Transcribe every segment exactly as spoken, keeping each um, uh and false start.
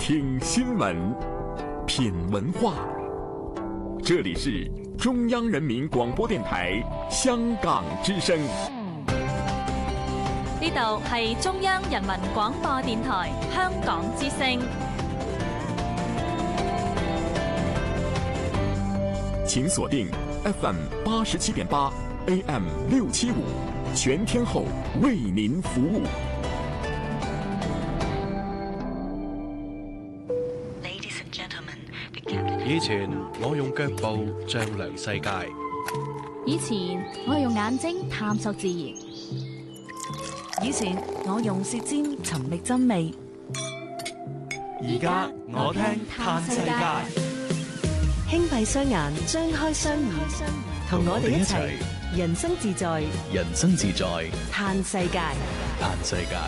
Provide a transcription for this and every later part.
聽新聞，品文化。這裡是中央人民廣播電台香港之聲。 呢度係中央人民廣播電台香港之聲。 請鎖定 F M 八十七點八 A M 六七五，全天候為您服務。 以前我用腳步丈量世界， 以前我用眼睛探索自然， 以前我用舌尖尋覓真味， 而家我聽嘆世界。 輕閉雙眼，張開雙耳，同我哋一齊人生自在， 人生自在嘆世界， 嘆世界。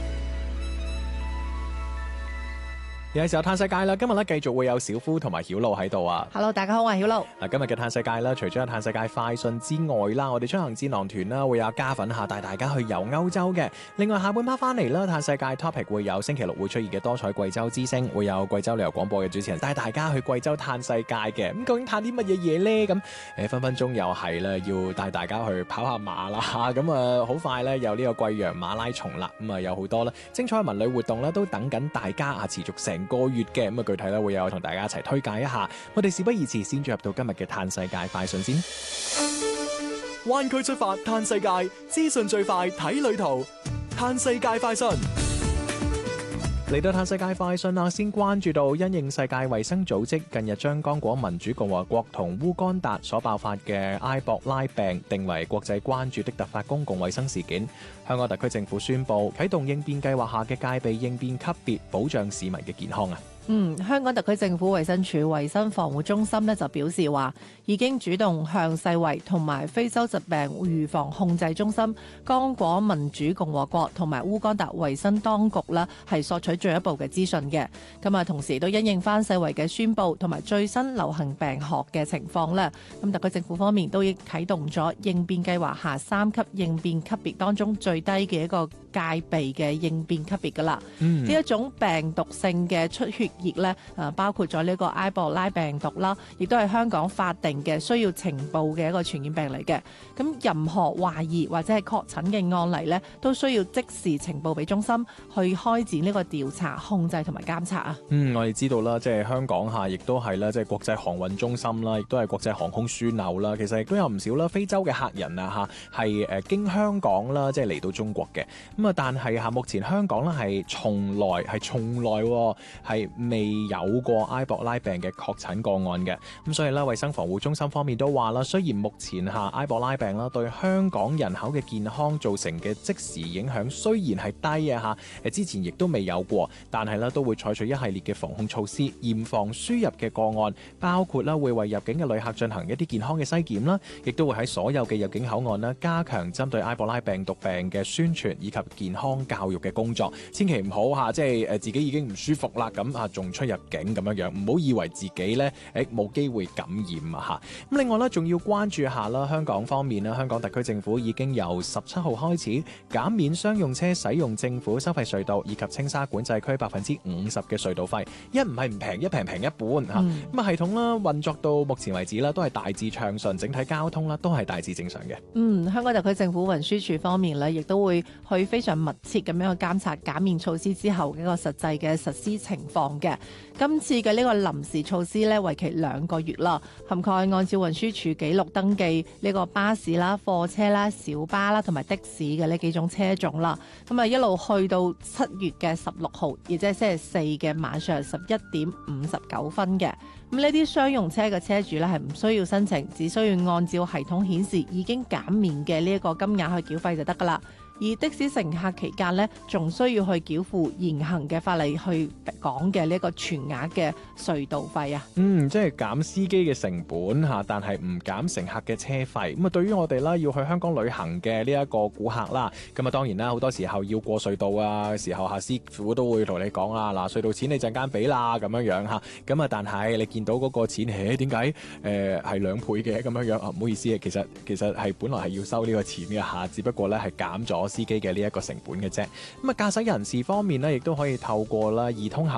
有時候嘆世界啦，今日咧繼續會有小夫同埋曉露喺度啊。 Hello， 大家好，我係曉露。 嗱，今日嘅嘆世界啦，除咗有嘆世界快訊之外啦，我哋出行智囊團啦會有加粉下帶大家去遊歐洲嘅。另外下半 part 翻嚟啦，嘆世界 topic 會有星期六會出現嘅多彩貴州之聲，會有貴州旅遊廣播嘅主持人帶大家去貴州嘆世界嘅。咁究竟嘆啲乜嘢嘢呢？咁誒分分鐘又係啦，要帶大家去跑下馬啦。咁啊好快咧有呢個貴陽馬拉松啦。咁啊有好多啦精彩文旅活動咧都等緊大家啊，持續成個月嘅。咁啊具體咧會有同大家一齊推介一下。我哋事不宜遲，先進入到今日嘅嘆世界快訊先。灣區出發嘆世界，資訊最快睇旅途。嘆世界快訊嚟到嘆世界快訊啦，先關注到因應世界衛生組織近日將剛果民主共和國同烏干達所爆發嘅埃博拉病定為國際關注的突發公共衛生事件，香港特區政府宣布啟動應變計劃下嘅戒備應變級別，保障市民嘅健康啊。 嗯，香港特區政府衛生署衛生防護中心咧就表示話，已經主動向世衛同埋非洲疾病預防控制中心、剛果民主共和國同埋烏干達衛生當局啦，係索取進一步嘅資訊嘅。咁啊，同時都因應翻世衛嘅宣佈同埋最新流行病學嘅情況咧，咁特區政府方面都已啟動咗應變計劃下三級應變級別當中最低嘅一個戒備嘅應變級別噶啦。呢、嗯、一種病毒性嘅出血熱咧，誒包括咗呢個埃博拉病毒啦，亦都係香港法定嘅需要呈報嘅一個傳染病嚟嘅。咁任何懷疑或者係確診嘅案例咧，都需要即時呈報俾中心去開展呢個調查、控制同埋監察啊。 嗯，我哋知道啦，即係香港嚇，亦都係啦，即係國際航運中心啦，亦都係國際航空樞紐啦。其實亦都有唔少啦，非洲嘅客人啊嚇，係誒經香港啦，即係嚟到中國嘅。咁啊，但係嚇目前香港咧係從來係從來係未有過埃博拉病嘅確診個案嘅。咁所以咧，衛生防護中心方面都話啦，雖然目前嚇埃博拉病啦對香港人口嘅健康造成嘅即時影響雖然係低啊嚇，誒之前亦都未有過，但係咧都會採取一系列嘅防控措施，嚴防輸入嘅個案，包括啦會為入境嘅旅客進行一啲健康嘅篩檢啦，亦都會喺所有嘅入境口岸啦加強針對埃博拉病毒病嘅宣傳以及健康教育嘅工作，千祈唔好嚇，即係誒自己已經唔舒服啦，咁啊仲出入境咁樣樣，唔好以為自己咧誒冇機會感染啊嚇。咁另外咧，仲要關注下啦，香港方面啦，香港特區政府已經由十七號開始減免商用車使用政府收費隧道以及青沙管制區百分之五十嘅隧道費，一唔係唔平，一平平一半嚇。咁、嗯、啊系統啦運作到目前為止啦，都係大致暢順，整體交通啦都係大致正常嘅。 嗯，香港特區政府運輸署方面咧，亦都會去非常密切咁樣去監察減免措施之後嘅一個實際嘅實施情況嘅。今次嘅呢個臨時措施咧，為期兩個月啦，涵蓋按照運輸署記錄登記呢個巴士啦、貨車啦、小巴啦同埋的士嘅呢幾種車種啦。咁啊一路去到七月嘅十六號，亦即係星期四嘅晚上十一點五十九分嘅。咁呢啲商用車嘅車主咧係唔需要申請，只需要按照系統顯示已經減免嘅呢一個金額去繳費就得噶啦。而的士乘客期間呢，仲需要去繳付現行嘅法例去講嘅呢一個全額嘅隧道費啊。 嗯，即係減司機嘅成本嚇，但係唔減乘客嘅車費。咁啊，對於我哋啦要去香港旅行嘅呢一個顧客啦，咁啊當然啦，好多時候要過隧道啊時候，下師傅都會同你講啦，嗱隧道錢你陣間俾啦咁樣樣嚇。咁啊，但係你見到嗰個錢，誒點解誒係兩倍嘅咁樣樣啊？唔好意思啊，其實其實係本來係要收呢個錢嘅嚇，只不過咧係減咗司機嘅呢一個成本嘅啫。咁啊，駕駛人士方面呢，亦都可以透過啦易通行